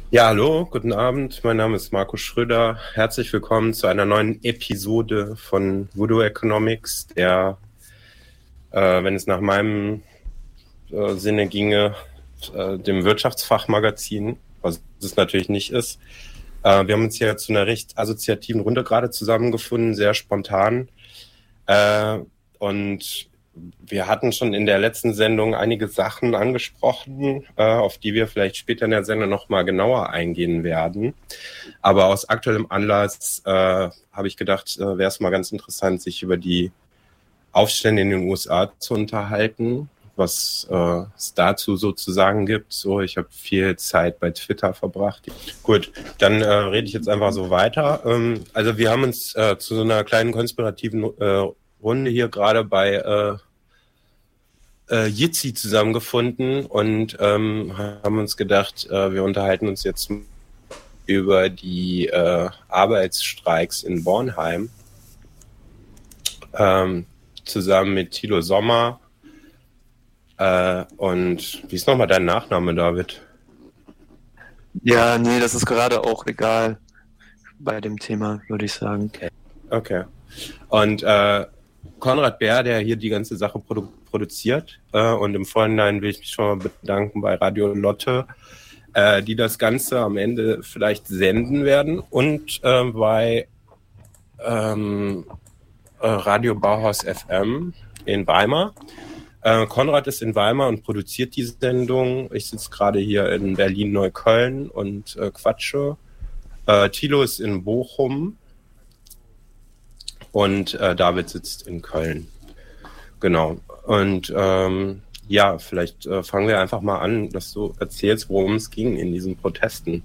Ja, hallo, guten Abend. Mein Name ist Markus Schröder. Herzlich willkommen zu einer neuen Episode von Voodoo Economics, der, wenn es nach meinem Sinne ginge, dem Wirtschaftsfachmagazin, was es natürlich nicht ist. Wir haben uns hier zu einer recht assoziativen Runde gerade zusammengefunden, sehr spontan. Und wir hatten schon in der letzten Sendung einige Sachen angesprochen, auf die wir vielleicht später in der Sendung nochmal genauer eingehen werden. Aber aus aktuellem Anlass habe ich gedacht, wäre es mal ganz interessant, sich über die Aufstände in den USA zu unterhalten, was es dazu sozusagen gibt. So, ich habe viel Zeit bei Twitter verbracht. Gut, dann rede ich jetzt einfach so weiter. Also wir haben uns zu so einer kleinen konspirativen Runde hier gerade bei Jitsi zusammengefunden und haben uns gedacht, wir unterhalten uns jetzt über die Arbeitsstreiks in Bornheim zusammen mit Thilo Sommer. Und wie ist nochmal dein Nachname, David? Ja, nee, das ist gerade auch egal bei dem Thema, würde ich sagen. Okay. Und Konrad Bär, der hier die ganze Sache produziert. Und im Vorhinein will ich mich schon mal bedanken bei Radio Lotte, die das Ganze am Ende vielleicht senden werden. Und bei Radio Bauhaus FM in Weimar. Konrad ist in Weimar und produziert die Sendung. Ich sitze gerade hier in Berlin-Neukölln und quatsche. Thilo ist in Bochum. Und David sitzt in Köln. Genau. Und ja, vielleicht fangen wir einfach mal an, dass du erzählst, worum es ging in diesen Protesten.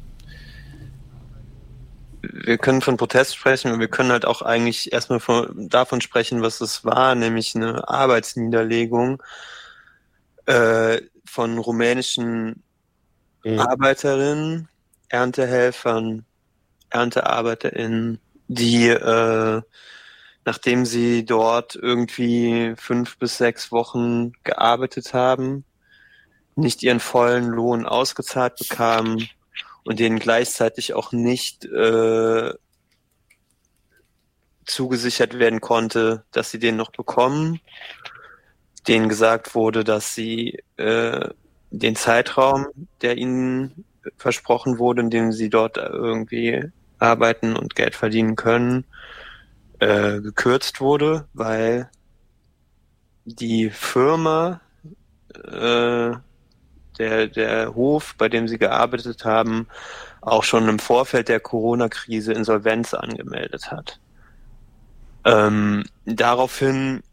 Wir können von Protest sprechen und wir können halt auch eigentlich erstmal davon sprechen, was es war, nämlich eine Arbeitsniederlegung von rumänischen Arbeiterinnen, Erntehelfern, ErntearbeiterInnen, die nachdem sie dort irgendwie 5 bis 6 Wochen gearbeitet haben, nicht ihren vollen Lohn ausgezahlt bekamen und denen gleichzeitig auch nicht zugesichert werden konnte, dass sie den noch bekommen. Denen gesagt wurde, dass sie den Zeitraum, der ihnen versprochen wurde, in dem sie dort irgendwie arbeiten und Geld verdienen können, gekürzt wurde, weil die Firma, der Hof, bei dem sie gearbeitet haben, auch schon im Vorfeld der Corona-Krise Insolvenz angemeldet hat. Daraufhin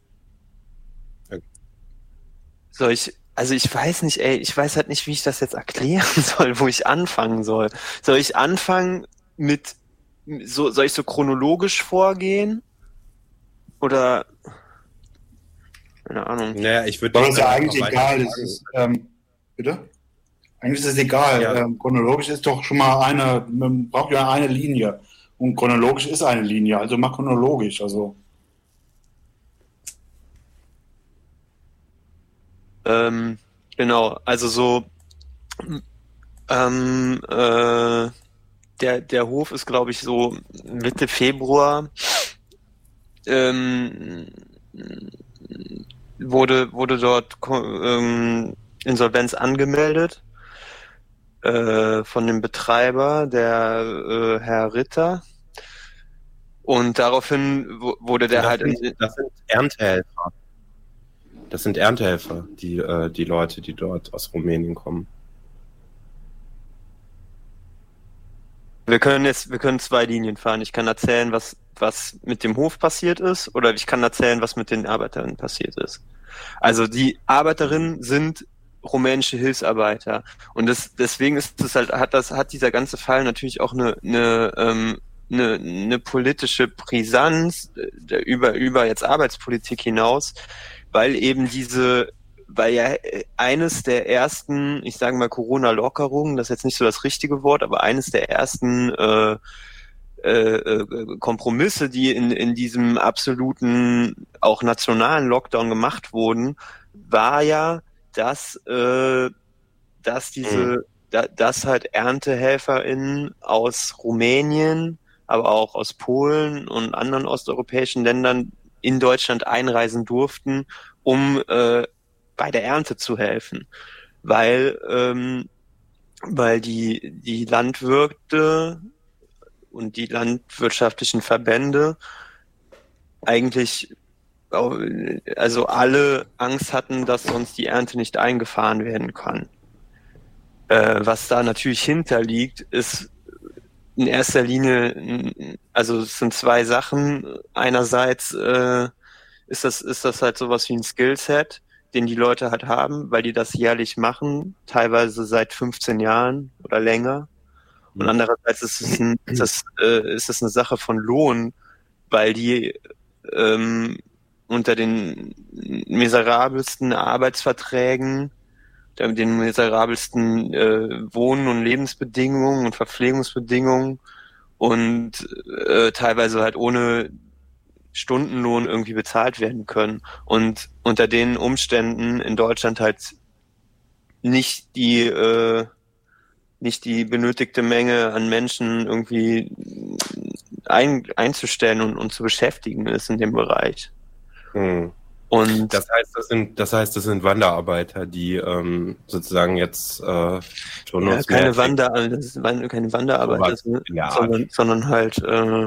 ich weiß nicht, ich weiß halt nicht, wie ich das jetzt erklären soll, wo ich anfangen soll. Soll ich anfangen mit soll ich so chronologisch vorgehen? Oder keine Ahnung. Naja, ich würde. Das ist ja eigentlich egal. Bitte? Eigentlich ist es egal. Ja. Chronologisch ist doch schon mal man braucht ja eine Linie. Und chronologisch ist eine Linie, also mach chronologisch. Also. Genau, also so der Hof ist, glaube ich, so Mitte Februar wurde dort Insolvenz angemeldet von dem Betreiber, der Herr Ritter. Und daraufhin wurde der das sind Erntehelfer. Das sind Erntehelfer, die Leute, die dort aus Rumänien kommen. Wir können 2 Linien fahren. Ich kann erzählen, was mit dem Hof passiert ist, oder ich kann erzählen, was mit den Arbeiterinnen passiert ist. Also die Arbeiterinnen sind rumänische Hilfsarbeiter. Und deswegen ist es halt, hat dieser ganze Fall natürlich auch eine politische Brisanz über jetzt Arbeitspolitik hinaus, weil eben weil ja eines der ersten, ich sage mal Corona-Lockerungen, das ist jetzt nicht so das richtige Wort, aber eines der ersten Kompromisse, die in diesem absoluten, auch nationalen Lockdown gemacht wurden, war ja, dass diese dass halt ErntehelferInnen aus Rumänien, aber auch aus Polen und anderen osteuropäischen Ländern in Deutschland einreisen durften, um bei der Ernte zu helfen. Weil die Landwirte und die landwirtschaftlichen Verbände eigentlich also alle Angst hatten, dass sonst die Ernte nicht eingefahren werden kann. Was da natürlich hinterliegt, ist in erster Linie, also es sind zwei Sachen. Einerseits ist das halt sowas wie ein Skillset, den die Leute halt haben, weil die das jährlich machen, teilweise seit 15 Jahren oder länger. Und andererseits ist es eine Sache von Lohn, weil die unter den miserabelsten Arbeitsverträgen, den miserabelsten Wohn- und Lebensbedingungen und Verpflegungsbedingungen und teilweise halt ohne Stundenlohn irgendwie bezahlt werden können. Und unter den Umständen in Deutschland halt nicht die benötigte Menge an Menschen irgendwie einzustellen und zu beschäftigen ist in dem Bereich. Und das heißt, das sind Wanderarbeiter, die sozusagen jetzt ja, keine Wanderarbeiter, sondern halt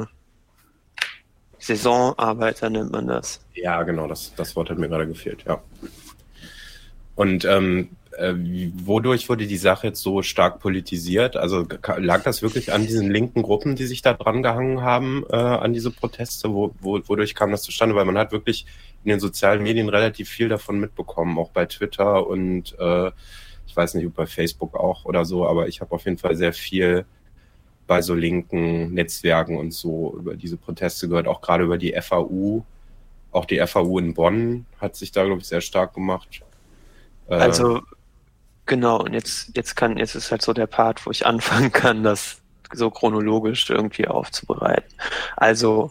Saisonarbeiter nennt man das. Ja, genau, das Wort hat mir gerade gefehlt, ja. Und wodurch wurde die Sache jetzt so stark politisiert? Also lag das wirklich an diesen linken Gruppen, die sich da dran gehangen haben, an diese Proteste? Wodurch kam das zustande? Weil man hat wirklich in den sozialen Medien relativ viel davon mitbekommen, auch bei Twitter und ich weiß nicht, ob bei Facebook auch oder so, aber ich habe auf jeden Fall sehr viel bei so linken Netzwerken und so über diese Proteste gehört, auch gerade über die FAU. Auch die FAU in Bonn hat sich da, glaube ich, sehr stark gemacht. Also genau, und jetzt ist halt so der Part, wo ich anfangen kann, das so chronologisch irgendwie aufzubereiten. Also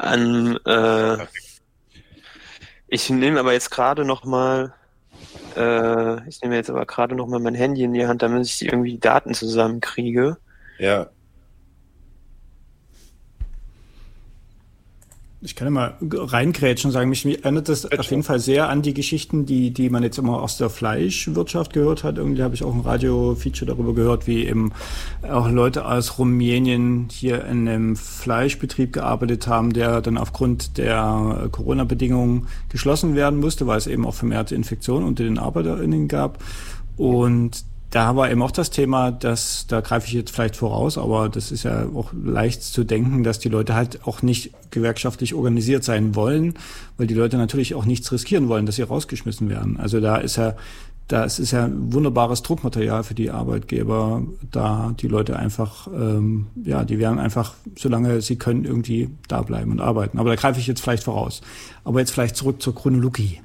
ich nehme aber jetzt gerade noch mal mein Handy in die Hand, damit ich irgendwie die Daten zusammenkriege. Ja. Ich kann ja mal reingrätschen und sagen, mich erinnert das auf jeden Fall sehr an die Geschichten, die man jetzt immer aus der Fleischwirtschaft gehört hat. Irgendwie habe ich auch ein Radio-Feature darüber gehört, wie eben auch Leute aus Rumänien hier in einem Fleischbetrieb gearbeitet haben, der dann aufgrund der Corona-Bedingungen geschlossen werden musste, weil es eben auch vermehrte Infektionen unter den ArbeiterInnen gab. Und da war eben auch das Thema, da greife ich jetzt vielleicht voraus, aber das ist ja auch leicht zu denken, dass die Leute halt auch nicht gewerkschaftlich organisiert sein wollen, weil die Leute natürlich auch nichts riskieren wollen, dass sie rausgeschmissen werden. Also das ist ja wunderbares Druckmaterial für die Arbeitgeber, da die Leute einfach, die werden einfach, solange sie können, irgendwie da bleiben und arbeiten. Aber da greife ich jetzt vielleicht voraus. Aber jetzt vielleicht zurück zur Chronologie.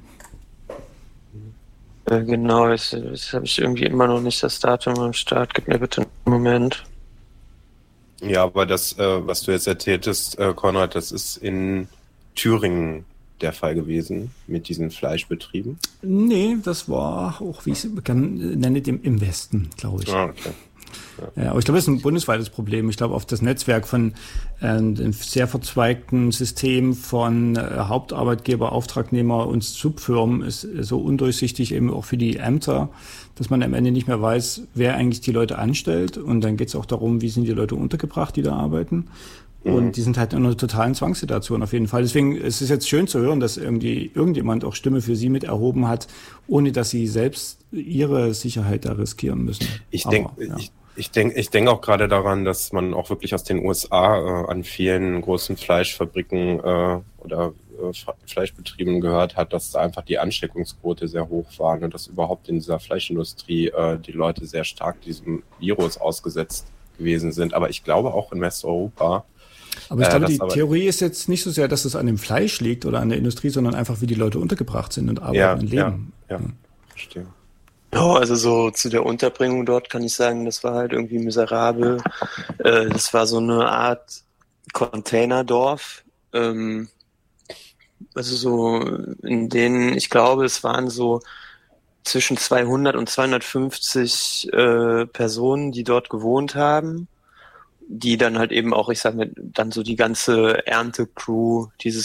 Genau, jetzt habe ich irgendwie immer noch nicht das Datum am Start. Gib mir bitte einen Moment. Ja, aber das, was du jetzt erzähltest, Konrad, das ist in Thüringen der Fall gewesen mit diesen Fleischbetrieben? Nee, das war auch, wie ich es nenne, im Westen, glaube ich. Ah, okay. Ja, aber ich glaube, das ist ein bundesweites Problem. Ich glaube, auf das Netzwerk von einem sehr verzweigten System von Hauptarbeitgeber, Auftragnehmer und Subfirmen ist so undurchsichtig eben auch für die Ämter, dass man am Ende nicht mehr weiß, wer eigentlich die Leute anstellt. Und dann geht es auch darum, wie sind die Leute untergebracht, die da arbeiten. Und die sind halt in einer totalen Zwangssituation auf jeden Fall. Deswegen ist es jetzt schön zu hören, dass irgendwie irgendjemand auch Stimme für sie mit erhoben hat, ohne dass sie selbst ihre Sicherheit da riskieren müssen. Ich denke auch gerade daran, dass man auch wirklich aus den USA an vielen großen Fleischfabriken oder Fleischbetrieben gehört hat, dass da einfach die Ansteckungsquote sehr hoch war und dass überhaupt in dieser Fleischindustrie die Leute sehr stark diesem Virus ausgesetzt gewesen sind. Aber ich glaube auch in Westeuropa. Aber ich glaube, die Theorie ist jetzt nicht so sehr, dass es an dem Fleisch liegt oder an der Industrie, sondern einfach, wie die Leute untergebracht sind und arbeiten und leben. Ja, verstehe. Ja, also so zu der Unterbringung dort kann ich sagen, das war halt irgendwie miserabel. Das war so eine Art Containerdorf. Also so in denen, ich glaube, es waren so zwischen 200 und 250 Personen, die dort gewohnt haben, die dann halt eben auch, ich sag mal, dann so die ganze Ernte-Crew, dieses